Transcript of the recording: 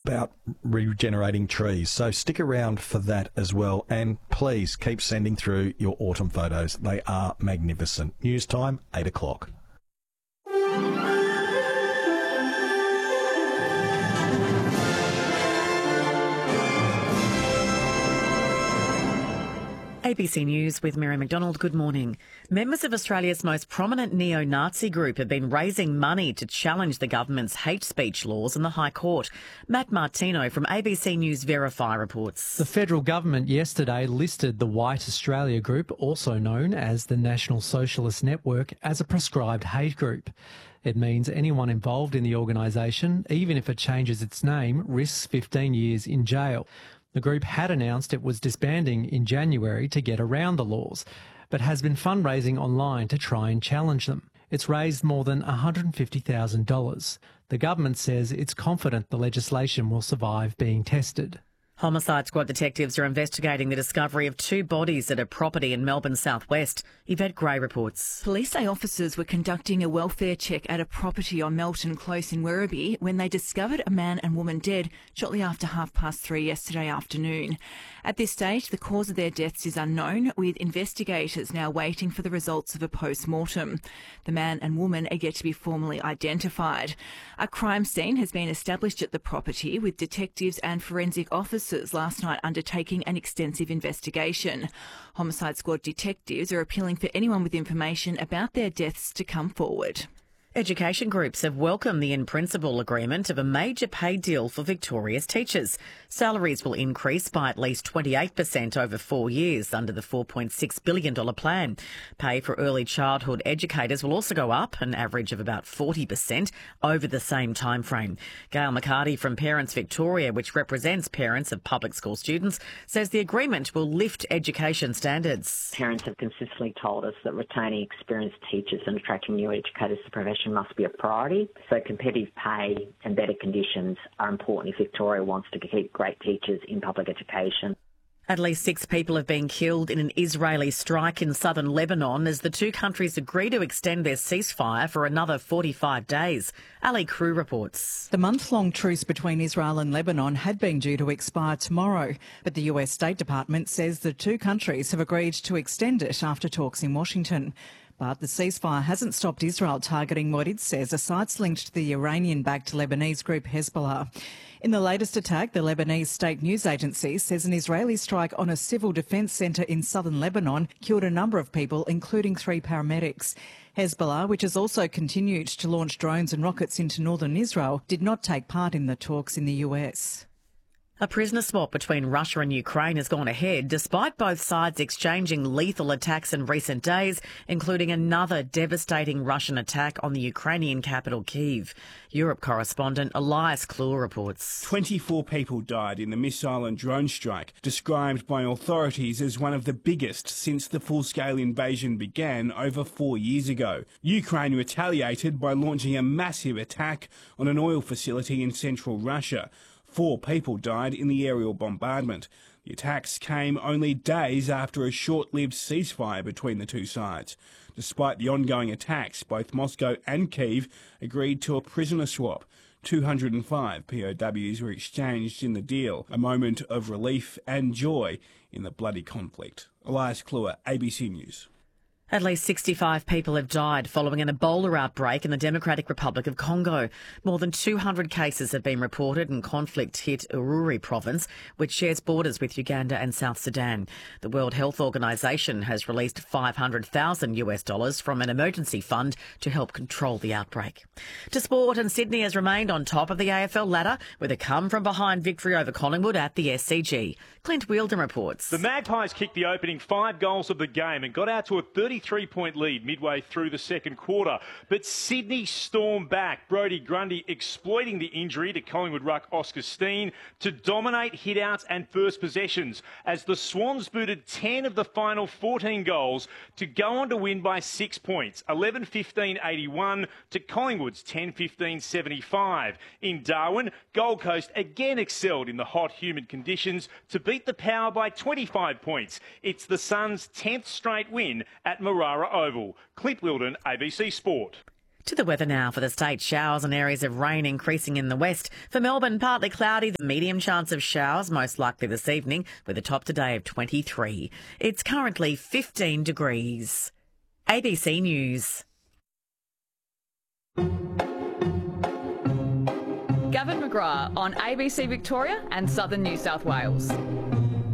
about regenerating trees. So stick around for that as well. And please keep sending through your autumn photos. They are magnificent. News time, 8 o'clock. ABC News with Mary McDonald. Good morning. Members of Australia's most prominent neo-Nazi group have been raising money to challenge the government's hate speech laws in the High Court. Matt Martino from ABC News Verify reports. The federal government yesterday listed the White Australia Group, also known as the National Socialist Network, as a prescribed hate group. It means anyone involved in the organisation, even if it changes its name, risks 15 years in jail. The group had announced it was disbanding in January to get around the laws, but has been fundraising online to try and challenge them. It's raised more than $150,000. The government says it's confident the legislation will survive being tested. Homicide Squad detectives are investigating the discovery of 2 bodies at a property in Melbourne southwest. Yvette Gray reports. Police say officers were conducting a welfare check at a property on Melton Close in Werribee when they discovered a man and woman dead shortly after 3:30 yesterday afternoon. At this stage, the cause of their deaths is unknown, with investigators now waiting for the results of a post-mortem. The man and woman are yet to be formally identified. A crime scene has been established at the property, with detectives and forensic officers last night undertaking an extensive investigation. Homicide Squad detectives are appealing for anyone with information about their deaths to come forward. Education groups have welcomed the in-principle agreement of a major pay deal for Victoria's teachers. Salaries will increase by at least 28% over 4 years under the $4.6 billion plan. Pay for early childhood educators will also go up, an average of about 40% over the same time frame. Gail McCarty from Parents Victoria, which represents parents of public school students, says the agreement will lift education standards. Parents have consistently told us that retaining experienced teachers and attracting new educators to the profession must be a priority. So competitive pay and better conditions are important if Victoria wants to keep great teachers in public education. At least 6 people have been killed in an Israeli strike in southern Lebanon as the 2 countries agree to extend their ceasefire for another 45 days. Ali Crew reports. The month-long truce between Israel and Lebanon had been due to expire tomorrow, but the US State Department says the 2 countries have agreed to extend it after talks in Washington. But the ceasefire hasn't stopped Israel targeting what it says are sites linked to the Iranian-backed Lebanese group Hezbollah. In the latest attack, the Lebanese state news agency says an Israeli strike on a civil defence centre in southern Lebanon killed a number of people, including 3 paramedics. Hezbollah, which has also continued to launch drones and rockets into northern Israel, did not take part in the talks in the US. A prisoner swap between Russia and Ukraine has gone ahead, despite both sides exchanging lethal attacks in recent days, including another devastating Russian attack on the Ukrainian capital, Kyiv. Europe correspondent Elias Kluwer reports. 24 people died in the missile and drone strike, described by authorities as one of the biggest since the full-scale invasion began over 4 years ago. Ukraine retaliated by launching a massive attack on an oil facility in central Russia. 4 people died in the aerial bombardment. The attacks came only days after a short-lived ceasefire between the 2 sides. Despite the ongoing attacks, both Moscow and Kyiv agreed to a prisoner swap. 205 POWs were exchanged in the deal, a moment of relief and joy in the bloody conflict. Elias Kluwer, ABC News. At least 65 people have died following an Ebola outbreak in the Democratic Republic of Congo. More than 200 cases have been reported in conflict-hit Ururi province, which shares borders with Uganda and South Sudan. The World Health Organization has released $500,000 from an emergency fund to help control the outbreak. To sport, and Sydney has remained on top of the AFL ladder with a come-from-behind victory over Collingwood at the SCG. Clint Wheeldon reports. The Magpies kicked the opening 5 goals of the game and got out to a 33-point lead midway through the second quarter. But Sydney stormed back, Brodie Grundy exploiting the injury to Collingwood ruck Oscar Steen to dominate hitouts and first possessions as the Swans booted 10 of the final 14 goals to go on to win by 6 points, 11-15-81 to Collingwood's 10-15-75. In Darwin, Gold Coast again excelled in the hot, humid conditions to beat the Power by 25 points. It's the Suns' 10th straight win at Marara Oval. Clint Wheeldon, ABC Sport. To the weather now for the state. Showers and areas of rain increasing in the west. For Melbourne, partly cloudy, the medium chance of showers most likely this evening with a top today of 23. It's currently 15 degrees. ABC News. Gavin McGrath on ABC Victoria and Southern New South Wales.